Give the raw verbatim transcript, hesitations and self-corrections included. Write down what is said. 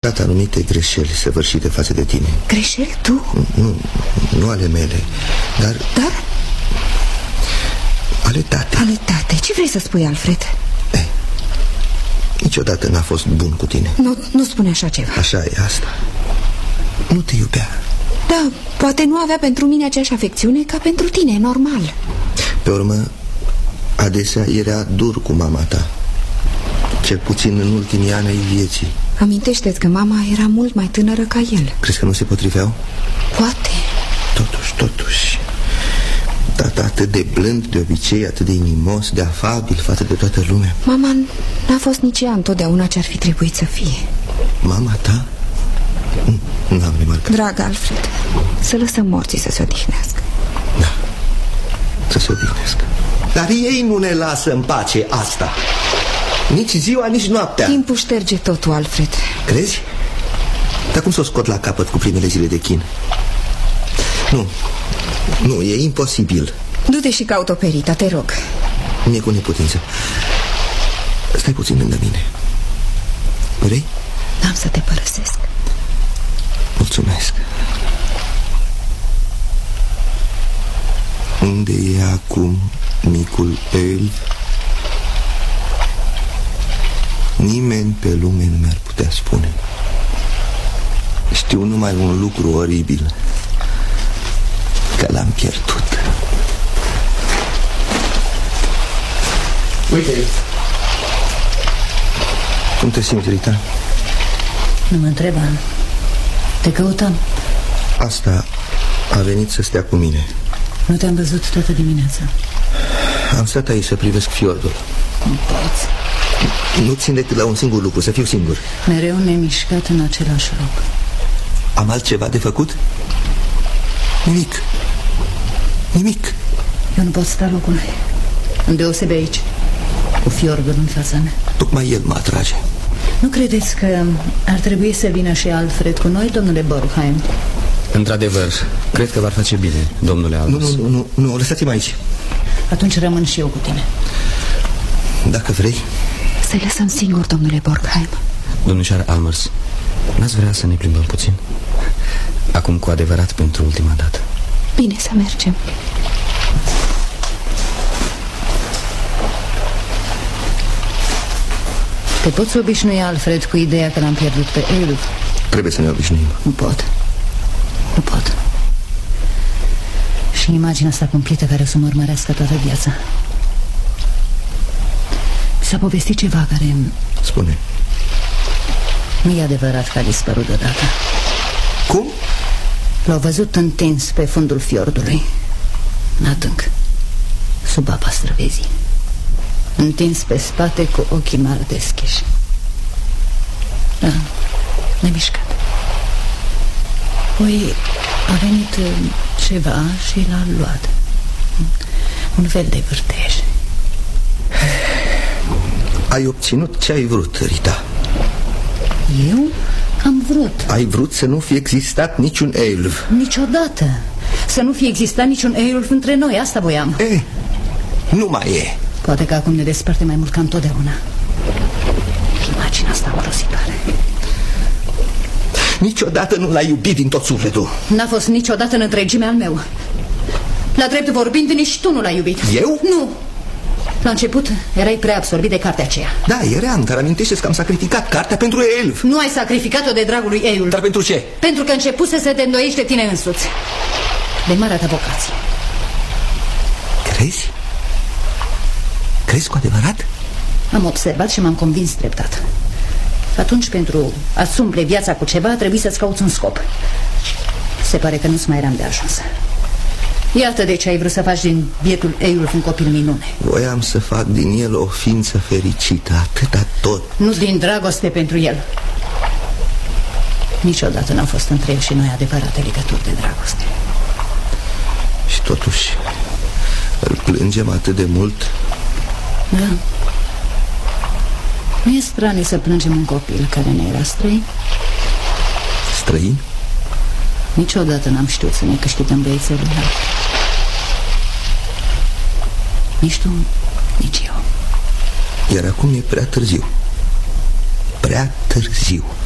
remarcat anumite greșeli săvârșite față de tine. Greșeli? Tu? Nu, nu ale mele, dar... Dar? Ale tate. Ale tate. Ce vrei să spui, Alfred? Ei, niciodată n-a fost bun cu tine. Nu, nu spune așa ceva. Așa e asta. Nu te iubea. Da, poate nu avea pentru mine aceeași afecțiune ca pentru tine, normal. Pe urmă, adesea era dur cu mama ta. Cel puțin în ultimii ani ai vieții. Amintește-ți că mama era mult mai tânără ca el. Crezi că nu se potriveau? Poate. Totuși, totuși tata atât de blând de obicei, atât de inimos, de afabil față de toată lumea. Mama n-a fost nici ea întotdeauna ce ar fi trebuit să fie. Mama ta? N-am remarcat. Dragă Alfred, să lăsăm morții să se odihnească. Da, să se odihnească. Dar ei nu ne lasă în pace asta. Nici ziua, nici noaptea. Timpul șterge totul, Alfred. Crezi? Dar cum să o scot la capăt cu primele zile de chin? Nu, nu, e imposibil. Du-te și caut o perita, te rog. Mi-e cu neputință. Stai puțin lângă mine. Vrei? N-am să te părăsesc. Mulțumesc. Unde e acum micul Elf? Nimeni pe lume nu mi-ar putea spune. Știu numai un lucru oribil, că l-am pierdut. Uite. Cum te simți, Rita? Nu mă întreba. Te căutam. Asta a venit să stea cu mine. Nu te-am văzut toată dimineața. Am stat aici să privesc fiordul. Nu poți. Nu țin decât la un singur lucru, să fiu singur. Mereu nemișcat în același loc. Am altceva de făcut? Nimic. Nimic. Eu nu pot sta locul. Îndeosebe aici, cu fiordul în fața mea. Tocmai el mă atrage. Nu credeți că ar trebui să vină și Alfred cu noi, domnule Borgheim? Într-adevăr, cred că v-ar face bine, domnule Albers. Nu, nu, nu, nu, lăsați-mă aici. Atunci rămân și eu cu tine. Dacă vrei. Să-i lăsăm singur, domnule Borgheim. Domnișoară Almers, n-ați vrea să ne plimbăm puțin? Acum cu adevărat pentru ultima dată. Bine, să mergem. Te poți obișnui, Alfred, cu ideea că l-am pierdut pe Elf? Trebuie să ne obișnuim. Nu pot. Nu pot. Și imaginea asta cumplită care o să mă urmărească toată viața. Mi s-a povestit ceva care... Spune. Nu e adevărat că a dispărut deodată. Cum? L-au văzut întins pe fundul fiordului, în adânc, sub apa străvezii, întins pe spate cu ochii mari deschiși. Da, nemișcat. Apoi a venit ceva și l-a luat. Un fel de vârtej. Ai obținut ce ai vrut, Rita. Eu am vrut. Ai vrut să nu fie existat niciun Elf. Niciodată. Să nu fie existat niciun Elf între noi, asta voiam. E, nu mai e. Poate că acum ne desparte mai mult ca întotdeauna. Imaginea asta îngrozitoare. Niciodată nu l-ai iubit din tot sufletul. N-a fost niciodată în întregime al meu. La drept vorbind, nici tu nu l-ai iubit. Eu? Nu. La început erai prea absorbit de cartea aceea. Da, eram, dar amintește-ți că am sacrificat cartea pentru Elf. Nu ai sacrificat-o de dragul lui Eyul. Dar pentru ce? Pentru că începuse să te îndoiești de tine însuți. De marea ta vocație. Crezi? Crezi cu adevărat? Am observat și m-am convins treptat. Atunci, pentru a-ți umple viața cu ceva, trebuie să-ți cauți un scop. Se pare că nu-ți mai eram de ajuns. Iată de ce ai vrut să faci din bietul Eyul un copil minune. Voiam să fac din el o ființă fericită, atâta tot. Nu din dragoste pentru el. Niciodată n-au fost între el și noi adevărate legături de dragoste. Și totuși îl plângem atât de mult. Da. Nu e straniu să plângem un copil care ne era străin. Străin? Niciodată n-am știut să ne câștigăm băiețelul ăla. Nici tu, nici eu. Iar acum e prea târziu. Prea târziu.